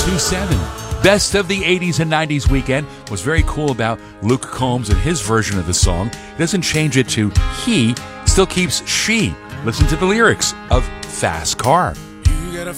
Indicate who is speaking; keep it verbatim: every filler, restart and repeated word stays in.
Speaker 1: two seven. Best of the eighties and nineties weekend. What's very cool about Luke Combs and his version of the song, he doesn't change it to he, still keeps she. Listen to the lyrics of Fast Car.